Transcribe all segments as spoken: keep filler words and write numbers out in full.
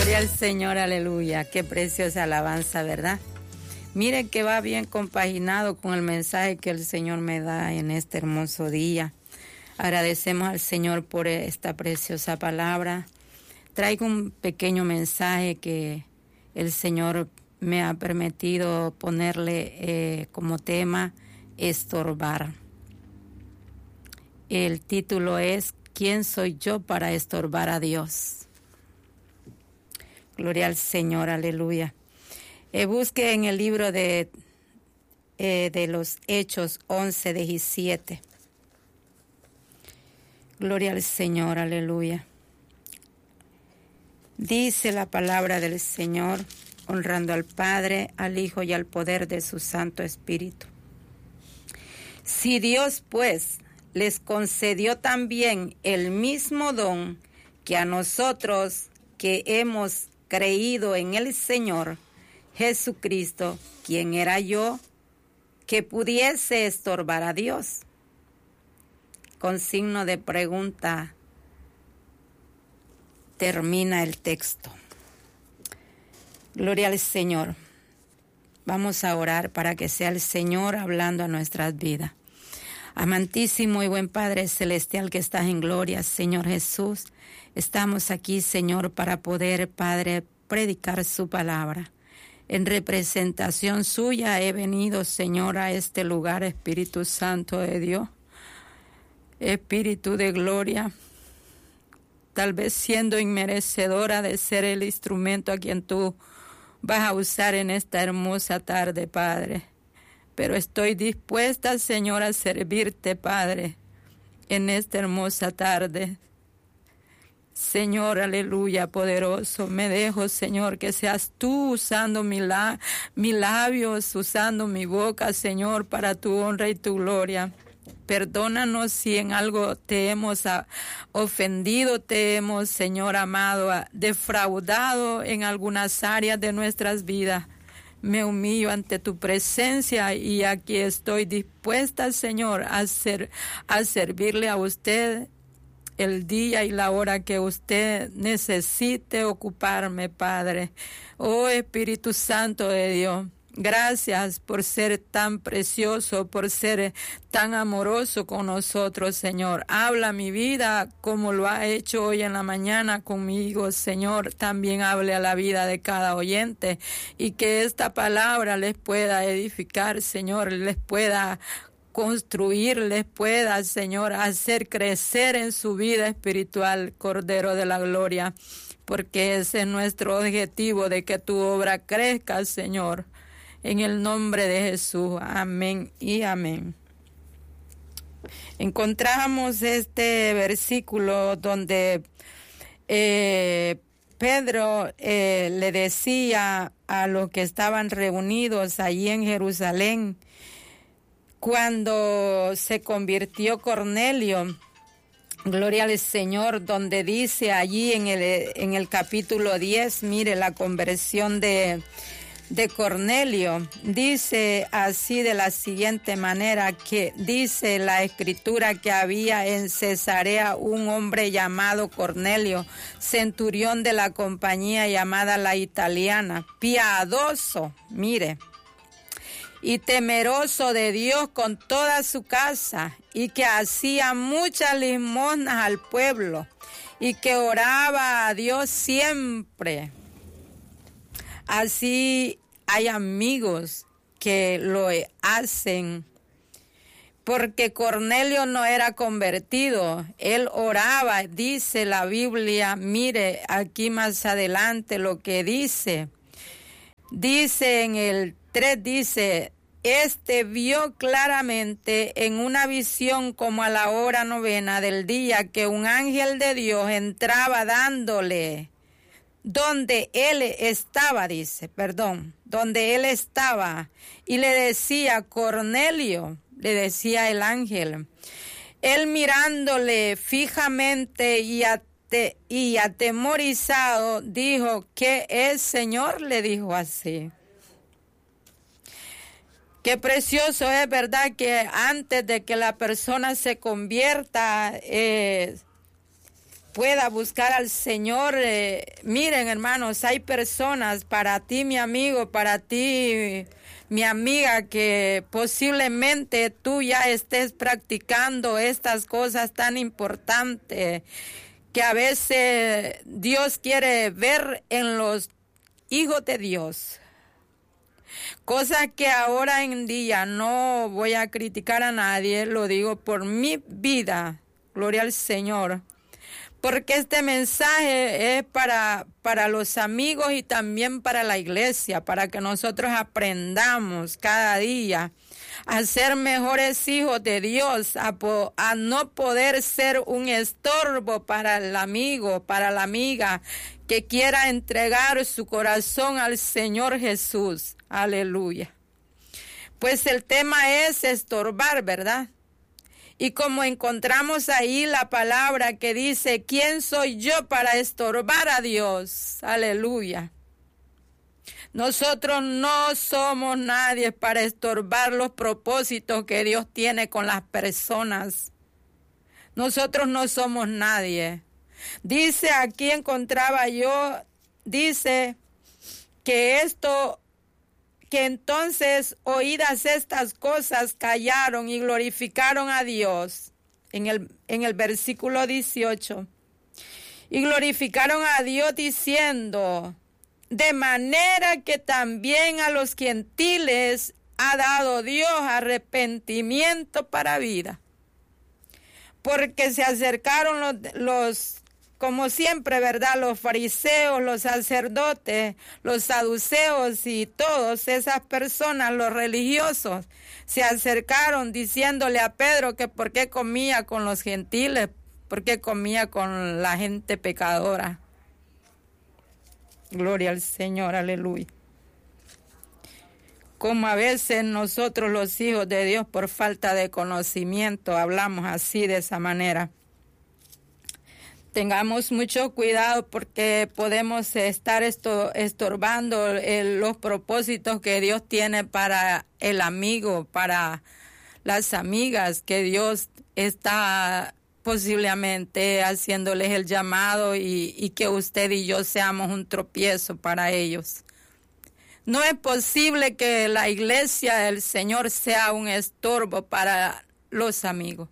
Gloria al Señor, aleluya. Qué preciosa alabanza, ¿verdad? Mire que va bien compaginado con el mensaje que el Señor me da en este hermoso día. Agradecemos al Señor por esta preciosa palabra. Traigo un pequeño mensaje que el Señor me ha permitido ponerle eh, como tema, estorbar. El título es ¿Quién soy yo para estorbar a Dios? Gloria al Señor, aleluya. Eh, busque en el libro de, eh, de los Hechos once, diecisiete. Gloria al Señor, aleluya. Dice la palabra del Señor, honrando al Padre, al Hijo y al poder de su Santo Espíritu. Si Dios, pues, les concedió también el mismo don que a nosotros que hemos creído en el Señor Jesucristo, quien era yo, que pudiese estorbar a Dios. Con signo de pregunta termina el texto. Gloria al Señor. Vamos a orar para que sea el Señor hablando a nuestras vidas. Amantísimo y buen Padre Celestial que estás en gloria, Señor Jesús, estamos aquí, Señor, para poder, Padre, predicar su palabra. En representación suya he venido, Señor, a este lugar, Espíritu Santo de Dios, Espíritu de gloria, tal vez siendo inmerecedora de ser el instrumento a quien tú vas a usar en esta hermosa tarde, Padre. Pero estoy dispuesta, Señor, a servirte, Padre, en esta hermosa tarde. Señor, aleluya, poderoso, me dejo, Señor, que seas tú usando mi la, mis labios, usando mi boca, Señor, para tu honra y tu gloria. Perdónanos si en algo te hemos ofendido, te hemos, Señor amado, defraudado en algunas áreas de nuestras vidas. Me humillo ante tu presencia y aquí estoy dispuesta, Señor, a, ser, a servirle a usted el día y la hora que usted necesite ocuparme, Padre. Oh Espíritu Santo de Dios, gracias por ser tan precioso, por ser tan amoroso con nosotros, Señor. Habla mi vida como lo ha hecho hoy en la mañana conmigo, Señor. También hable a la vida de cada oyente y que esta palabra les pueda edificar, Señor, les pueda construir, les pueda, Señor, hacer crecer en su vida espiritual, Cordero de la Gloria, porque ese es nuestro objetivo, de que tu obra crezca, Señor. En el nombre de Jesús, amén y amén. Encontramos este versículo donde eh, Pedro eh, le decía a los que estaban reunidos allí en Jerusalén, cuando se convirtió Cornelio, gloria al Señor, donde dice allí en el, en el capítulo diez, mire la conversión de... de Cornelio, dice así de la siguiente manera, que dice la escritura que había en Cesarea un hombre llamado Cornelio, centurión de la compañía llamada la Italiana, piadoso, mire, y temeroso de Dios con toda su casa, y que hacía muchas limosnas al pueblo, y que oraba a Dios siempre. Así hay amigos que lo hacen, porque Cornelio no era convertido, él oraba, dice la Biblia, mire aquí más adelante lo que dice, dice en el tres, dice, este vio claramente en una visión como a la hora novena del día que un ángel de Dios entraba dándole donde él estaba, dice, perdón, donde él estaba, y le decía, Cornelio, le decía el ángel. Él mirándole fijamente y, ate, y atemorizado, dijo, ¿qué es, Señor? Le dijo así. Qué precioso es, ¿verdad?, que antes de que la persona se convierta, eh, pueda buscar al Señor. Eh, miren, hermanos, hay personas, para ti, mi amigo, para ti, mi amiga, que posiblemente tú ya estés practicando estas cosas tan importantes que a veces Dios quiere ver en los hijos de Dios. Cosas que ahora en día no voy a criticar a nadie, lo digo por mi vida, gloria al Señor. Porque este mensaje es para, para los amigos y también para la iglesia, para que nosotros aprendamos cada día a ser mejores hijos de Dios, a, po, a no poder ser un estorbo para el amigo, para la amiga que quiera entregar su corazón al Señor Jesús. Aleluya. Pues el tema es estorbar, ¿verdad? Y como encontramos ahí la palabra que dice, ¿quién soy yo para estorbar a Dios? Aleluya. Nosotros no somos nadie para estorbar los propósitos que Dios tiene con las personas. Nosotros no somos nadie. Dice, aquí encontraba yo, dice que esto... que entonces, oídas estas cosas, callaron y glorificaron a Dios, en el, en el versículo dieciocho, y glorificaron a Dios diciendo, de manera que también a los gentiles ha dado Dios arrepentimiento para vida, porque se acercaron los, los como siempre, ¿verdad? Los fariseos, los sacerdotes, los saduceos y todas esas personas, los religiosos, se acercaron diciéndole a Pedro que por qué comía con los gentiles, por qué comía con la gente pecadora. Gloria al Señor, aleluya. Como a veces nosotros los hijos de Dios por falta de conocimiento hablamos así de esa manera. Tengamos mucho cuidado porque podemos estar esto, estorbando el, los propósitos que Dios tiene para el amigo, para las amigas, que Dios está posiblemente haciéndoles el llamado y, y que usted y yo seamos un tropiezo para ellos. No es posible que la iglesia del Señor sea un estorbo para los amigos.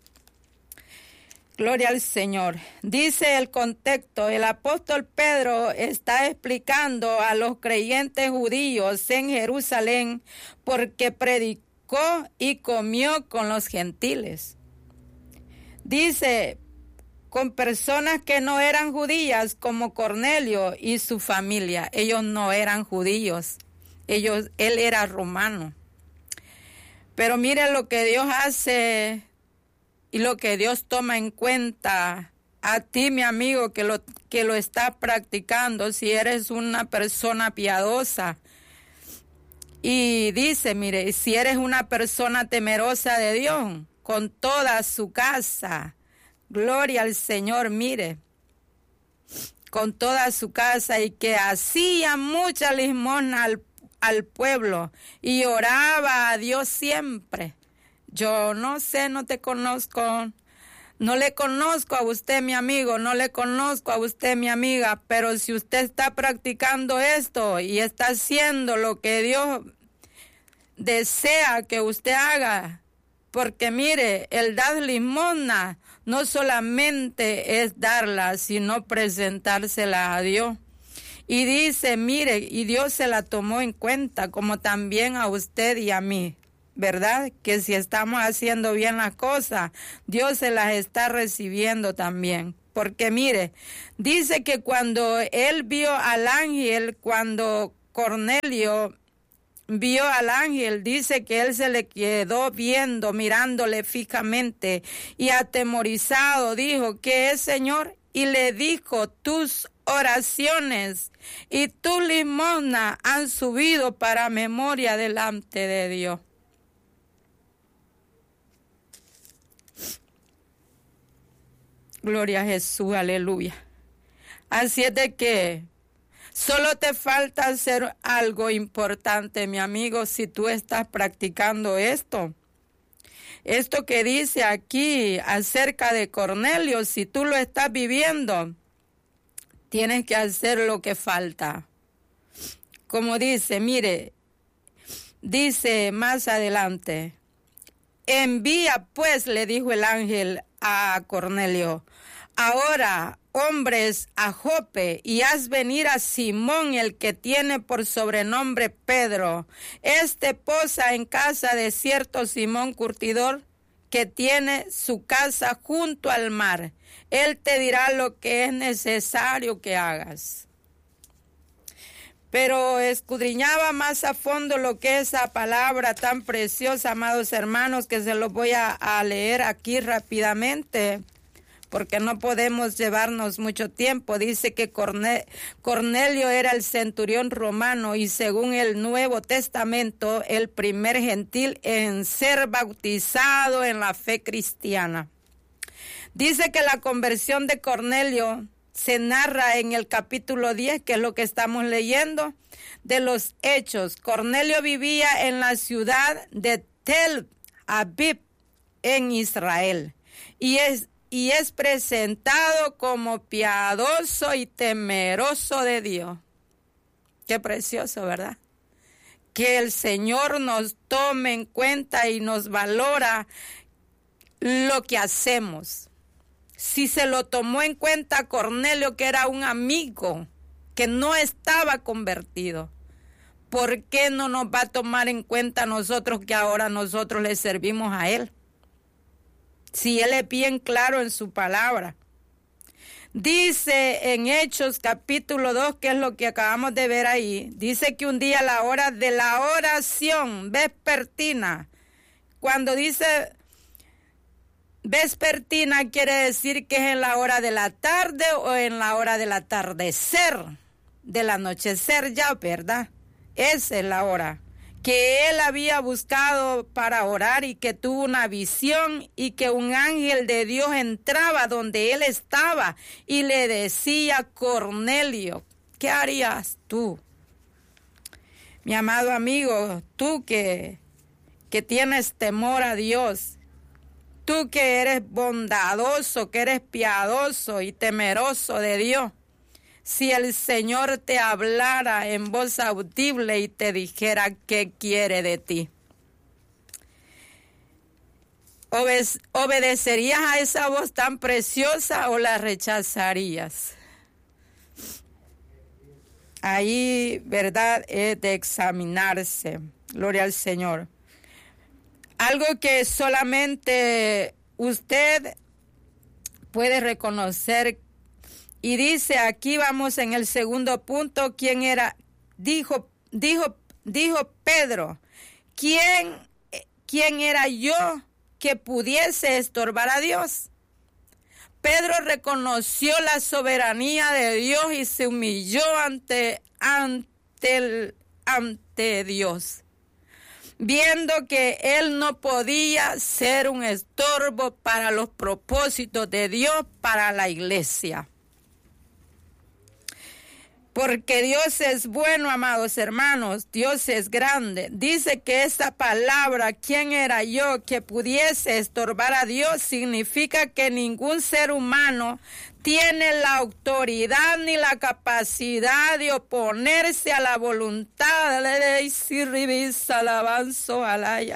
Gloria al Señor. Dice el contexto, el apóstol Pedro está explicando a los creyentes judíos en Jerusalén porque predicó y comió con los gentiles. Dice, con personas que no eran judías como Cornelio y su familia. Ellos no eran judíos, ellos, él era romano. Pero miren lo que Dios hace y lo que Dios toma en cuenta a ti, mi amigo, que lo, que lo está practicando, si eres una persona piadosa. Y dice, mire, si eres una persona temerosa de Dios, con toda su casa, gloria al Señor, mire, con toda su casa, y que hacía mucha limosna al, al pueblo y oraba a Dios siempre. Yo no sé, no te conozco, no le conozco a usted, mi amigo, no le conozco a usted, mi amiga, pero si usted está practicando esto y está haciendo lo que Dios desea que usted haga, porque mire, el dar limosna no solamente es darla, sino presentársela a Dios. Y dice, mire, y Dios se la tomó en cuenta, como también a usted y a mí. ¿Verdad? Que si estamos haciendo bien las cosas, Dios se las está recibiendo también. Porque mire, dice que cuando él vio al ángel, cuando Cornelio vio al ángel, dice que él se le quedó viendo, mirándole fijamente y atemorizado, dijo, ¿qué es, Señor? Y le dijo, tus oraciones y tu limosna han subido para memoria delante de Dios. Gloria a Jesús, aleluya. Así es de que solo te falta hacer algo importante, mi amigo, si tú estás practicando esto. Esto que dice aquí acerca de Cornelio, si tú lo estás viviendo, tienes que hacer lo que falta. Como dice, mire, dice más adelante, envía pues, le dijo el ángel a Cornelio, ahora, hombres, a Jope, y haz venir a Simón, el que tiene por sobrenombre Pedro. Este posa en casa de cierto Simón curtidor, que tiene su casa junto al mar. Él te dirá lo que es necesario que hagas. Pero escudriñaba más a fondo lo que es esa palabra tan preciosa, amados hermanos, que se los voy a, a leer aquí rápidamente, porque no podemos llevarnos mucho tiempo. Dice que Cornelio era el centurión romano y según el Nuevo Testamento, el primer gentil en ser bautizado en la fe cristiana. Dice que la conversión de Cornelio se narra en el capítulo diez, que es lo que estamos leyendo, de los Hechos. Cornelio vivía en la ciudad de Tel Aviv, en Israel, y es y es presentado como piadoso y temeroso de Dios. Qué precioso, ¿verdad? Que el Señor nos tome en cuenta y nos valora lo que hacemos. Si se lo tomó en cuenta Cornelio, que era un amigo, que no estaba convertido, ¿por qué no nos va a tomar en cuenta a nosotros, que ahora nosotros le servimos a Él? Si Él es bien claro en su palabra. Dice en Hechos capítulo dos, que es lo que acabamos de ver ahí, dice que un día a la hora de la oración vespertina, cuando dice vespertina quiere decir que es en la hora de la tarde o en la hora del atardecer, del anochecer ya, ¿verdad? Esa es la hora que él había buscado para orar, y que tuvo una visión y que un ángel de Dios entraba donde él estaba y le decía: Cornelio, ¿qué harías tú? Mi amado amigo, tú que, que tienes temor a Dios, tú que eres bondadoso, que eres piadoso y temeroso de Dios, si el Señor te hablara en voz audible y te dijera qué quiere de ti, ¿Obede- ¿obedecerías a esa voz tan preciosa o la rechazarías? Ahí, ¿verdad?, es de examinarse. Gloria al Señor. Algo que solamente usted puede reconocer. Y dice, aquí vamos en el segundo punto, ¿quién era? Dijo, dijo, dijo Pedro, ¿quién, quién era yo que pudiese estorbar a Dios? Pedro reconoció la soberanía de Dios y se humilló ante, ante, el, ante Dios, viendo que él no podía ser un estorbo para los propósitos de Dios para la iglesia. Porque Dios es bueno, amados hermanos, Dios es grande. Dice que esa palabra, ¿quién era yo que pudiese estorbar a Dios?, significa que ningún ser humano tiene la autoridad ni la capacidad de oponerse a la voluntad de alabanzo alaya,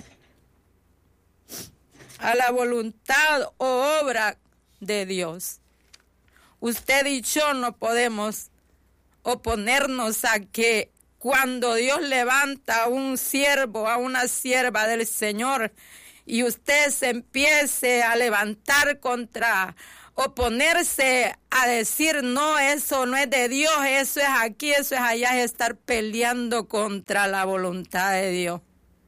a la voluntad o obra de Dios. Usted y yo no podemos oponernos a que cuando Dios levanta a un siervo, a una sierva del Señor, y usted se empiece a levantar contra, oponerse a decir, no, eso no es de Dios, eso es aquí, eso es allá, es estar peleando contra la voluntad de Dios.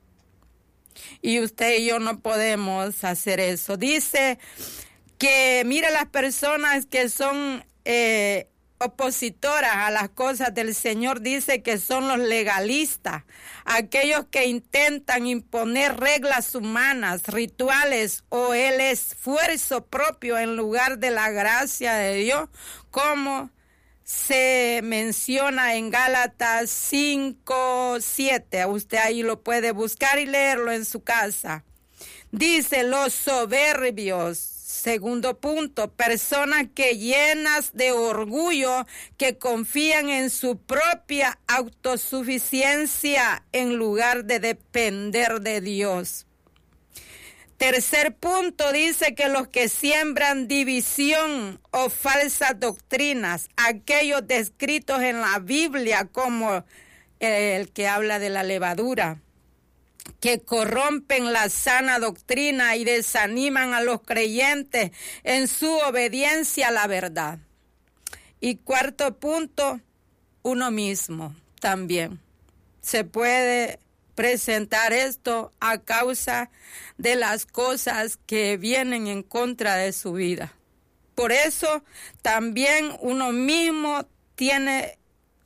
Y usted y yo no podemos hacer eso. Dice que, mire, las personas que son eh, opositoras a las cosas del Señor, dice que son los legalistas, aquellos que intentan imponer reglas humanas, rituales o el esfuerzo propio en lugar de la gracia de Dios, como se menciona en Gálatas cinco, siete. Usted ahí lo puede buscar y leerlo en su casa. Dice, los soberbios, segundo punto, personas que llenas de orgullo, que confían en su propia autosuficiencia en lugar de depender de Dios. Tercer punto, dice que los que siembran división o falsas doctrinas, aquellos descritos en la Biblia como el que habla de la levadura, que corrompen la sana doctrina y desaniman a los creyentes en su obediencia a la verdad. Y cuarto punto, uno mismo también. Se puede presentar esto a causa de las cosas que vienen en contra de su vida. Por eso también uno mismo tiene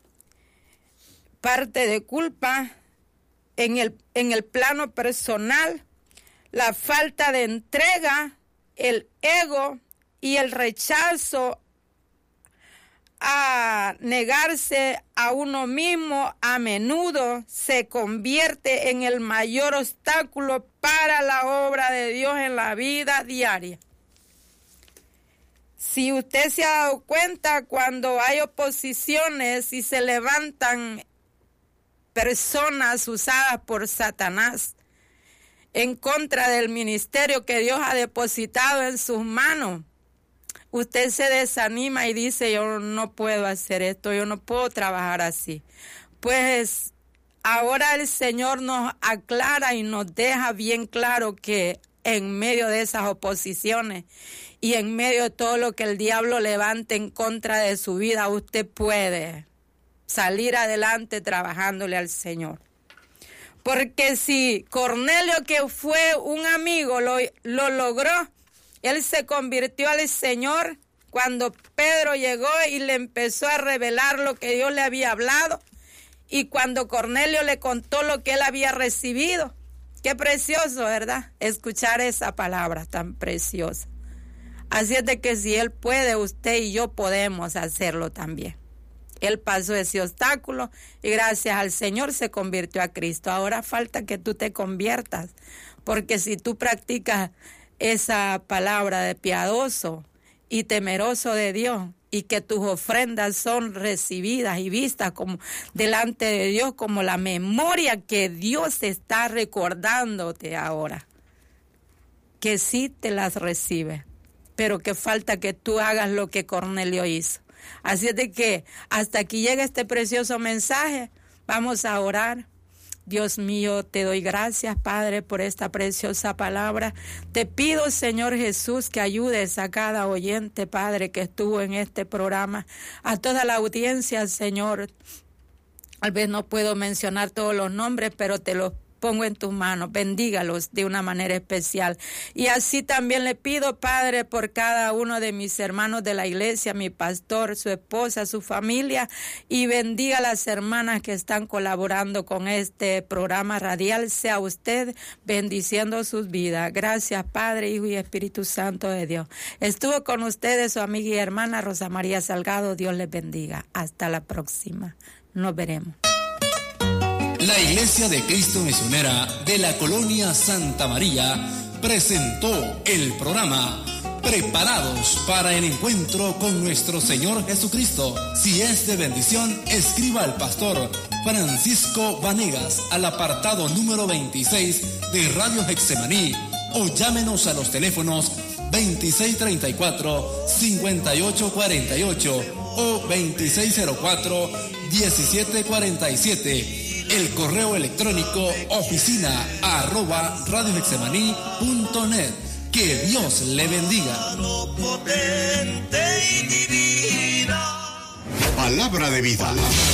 parte de culpa en el, en el plano personal, la falta de entrega, el ego y el rechazo a negarse a uno mismo a menudo se convierte en el mayor obstáculo para la obra de Dios en la vida diaria. Si usted se ha dado cuenta, cuando hay oposiciones y se levantan personas usadas por Satanás en contra del ministerio que Dios ha depositado en sus manos, usted se desanima y dice, yo no puedo hacer esto, yo no puedo trabajar así. Pues ahora el Señor nos aclara y nos deja bien claro que en medio de esas oposiciones y en medio de todo lo que el diablo levante en contra de su vida, usted puede salir adelante trabajándole al Señor. Porque si Cornelio, que fue un amigo, lo, lo logró, él se convirtió al Señor cuando Pedro llegó y le empezó a revelar lo que Dios le había hablado. Y cuando Cornelio le contó lo que él había recibido. Qué precioso, ¿verdad? Escuchar esa palabra tan preciosa. Así es de que si él puede, usted y yo podemos hacerlo también. Él pasó ese obstáculo y gracias al Señor se convirtió a Cristo. Ahora falta que tú te conviertas, porque si tú practicas esa palabra de piadoso y temeroso de Dios, y que tus ofrendas son recibidas y vistas como delante de Dios, como la memoria que Dios está recordándote ahora, que sí te las recibe, pero que falta que tú hagas lo que Cornelio hizo. Así es de que hasta aquí llega este precioso mensaje. Vamos a orar. Dios mío, te doy gracias, Padre, por esta preciosa palabra. Te pido, Señor Jesús, que ayudes a cada oyente, Padre, que estuvo en este programa, a toda la audiencia, Señor. Tal vez no puedo mencionar todos los nombres, pero te los pongo en tus manos, bendígalos de una manera especial. Y así también le pido, Padre, por cada uno de mis hermanos de la iglesia, mi pastor, su esposa, su familia, y bendiga a las hermanas que están colaborando con este programa radial. Sea usted bendiciendo sus vidas. Gracias, Padre, Hijo y Espíritu Santo de Dios. Estuvo con ustedes su amiga y hermana Rosa María Salgado. Dios les bendiga. Hasta la próxima. Nos veremos. La Iglesia de Cristo Misionera de la Colonia Santa María presentó el programa Preparados para el Encuentro con nuestro Señor Jesucristo. Si es de bendición, escriba al pastor Francisco Vanegas al apartado número veintiséis de Radio Getsemaní o llámenos a los teléfonos veintiséis treinta y cuatro, cincuenta y ocho cuarenta y ocho o veintiséis cero cuatro, diecisiete cuarenta y siete. El correo electrónico oficina arroba radiogetsemaní punto net. Que Dios le bendiga. Palabra de vida.